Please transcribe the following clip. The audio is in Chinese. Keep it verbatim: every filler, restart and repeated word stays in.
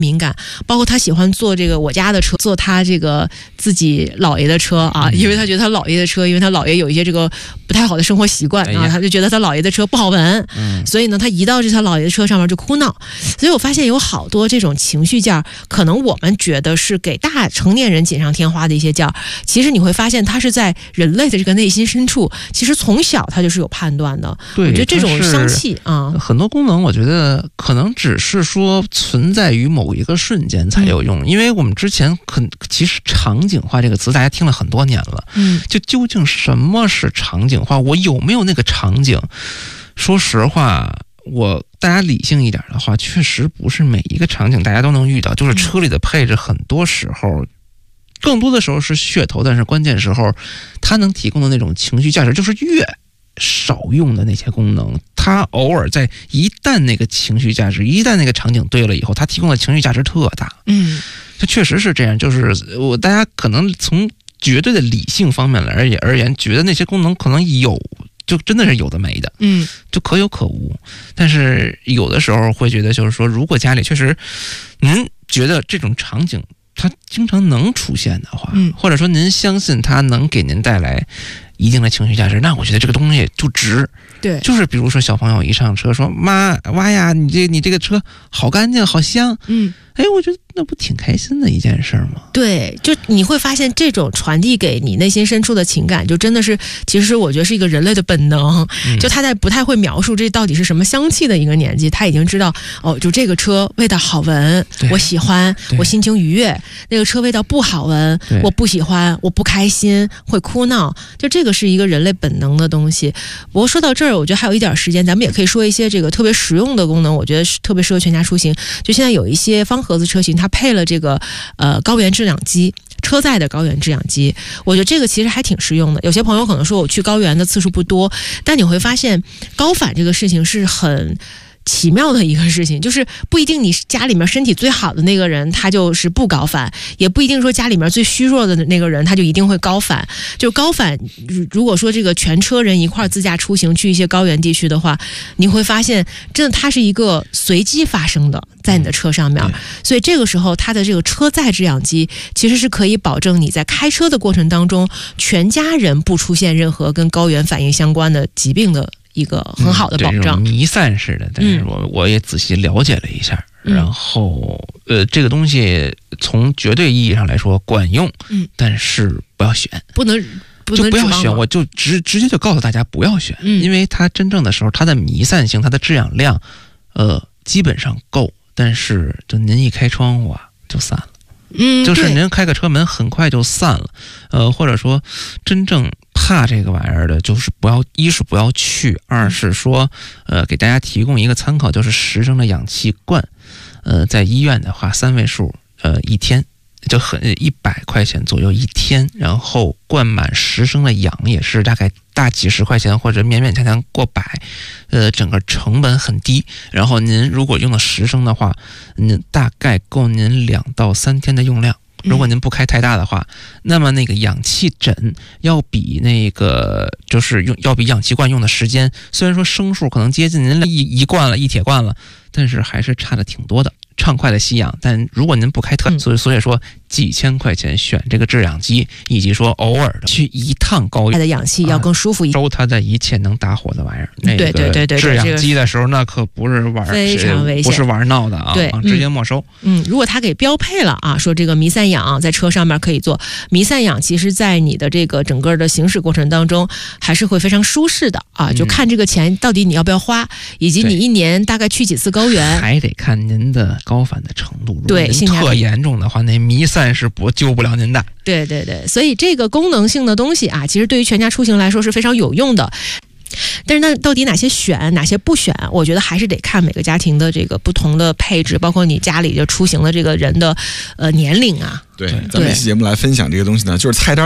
敏感，包括他喜欢坐这个我家的车，坐他这个自己姥爷的车啊，因为他觉得他姥爷的车，因为他姥爷有一些这个不太好的生活习惯啊，他就觉得他姥爷的车不好闻，嗯、所以呢，他一到这他姥爷的车上面就哭闹。所以我发现有好多这种情绪件，可能我们觉得是给大成年人锦上添花的一些件，其实你会发现他是在人类的这个内心深处，其实从小他就是有判断的。 对， 我觉得这种香气啊， 很多功能，我觉得可能只是说存在于某一个瞬间才有用，嗯、因为我们之前很其实场景化这个词大家听了很多年了，嗯，就究竟什么是场景化？我有没有那个场景？说实话，我大家理性一点的话，确实不是每一个场景大家都能遇到。就是车里的配置，很多时候，更多的时候是噱头，但是关键时候，它能提供的那种情绪价值，就是越少用的那些功能，它偶尔在一旦那个情绪价值，一旦那个场景对了以后，它提供的情绪价值特大。嗯，它确实是这样。就是我大家可能从绝对的理性方面来而言而言，觉得那些功能可能有，就真的是有的没的，嗯，就可有可无。但是有的时候会觉得，就是说，如果家里确实您觉得这种场景它经常能出现的话，嗯，或者说您相信它能给您带来一定的情绪价值，那我觉得这个东西就值。对，就是比如说小朋友一上车说：“妈，哇呀，你这你这个车好干净，好香。”嗯，哎，我觉得那不挺开心的一件事吗？ 对，就你会发现这种传递给你内心深处的情感，就真的是，其实我觉得是一个人类的本能。嗯、就他在不太会描述这到底是什么香气的一个年纪，他已经知道哦，就这个车味道好闻，我喜欢，我心情愉悦；那个车味道不好闻，我不喜欢，我不开心，会哭闹。就这个是一个人类本能的东西。不过说到这儿，我觉得还有一点时间，咱们也可以说一些这个特别实用的功能，我觉得是特别适合全家出行。就现在有一些方盒子车型，它配了这个呃高原制氧机，车载的高原制氧机，我觉得这个其实还挺实用的。有些朋友可能说我去高原的次数不多，但你会发现高反这个事情是很奇妙的一个事情，就是不一定你家里面身体最好的那个人他就是不高反，也不一定说家里面最虚弱的那个人他就一定会高反。就高反，如果说这个全车人一块自驾出行去一些高原地区的话，你会发现真的它是一个随机发生的，在你的车上面。所以这个时候它的这个车载制氧机其实是可以保证你在开车的过程当中全家人不出现任何跟高原反应相关的疾病的一个很好的保障。 嗯、弥散式的，但是我、嗯、我也仔细了解了一下，嗯、然后呃，这个东西从绝对意义上来说管用，嗯，但是不要选， 不能不能就不要选，我就直直接就告诉大家不要选，嗯，因为它真正的时候，它的弥散性、它的制氧量，呃，基本上够，但是就您一开窗户啊，就散了。嗯，就是您开个车门很快就散了，呃，或者说真正怕这个玩意儿的，就是不要，一是不要去，二是说，呃，给大家提供一个参考，就是十升的氧气罐，呃，在医院的话三位数，呃，一天就很一百块钱左右一天，然后灌满十升的氧也是大概大几十块钱或者勉勉强强过百，呃，整个成本很低。然后您如果用了十升的话，您大概够您两到三天的用量。如果您不开太大的话，那么那个氧气枕要比那个就是用要比氧气罐用的时间，虽然说升数可能接近您一一罐了一铁罐了，但是还是差的挺多的。畅快的吸氧，但如果您不开特，所以所以说几千块钱选这个制氧机，以及说偶尔的去一趟高原， 它的氧气要更舒服一点， 收它的一切能打火的玩意儿。 对对对对， 制氧机的时候那可不是玩， 非常危险， 不是玩闹的啊， 对， 直接没收。 嗯，如果它给标配了啊，说这个弥散氧在车上面可以做弥散氧，其实在你的这个整个的行驶过程当中还是会非常舒适的啊，就看这个钱到底你要不要花，以及你一年大概去几次高原， 还得看您的高反的程度。 对， 您特严重的话，那弥散是不救不了您的。 对对对，所以这个功能性的东西啊，其实对于全家出行来说是非常有用的。但是那到底哪些选哪些不选，我觉得还是得看每个家庭的这个不同的配置，包括你家里就出行的这个人的呃年龄啊。 对，咱们这期节目来分享这个东西呢，就是菜单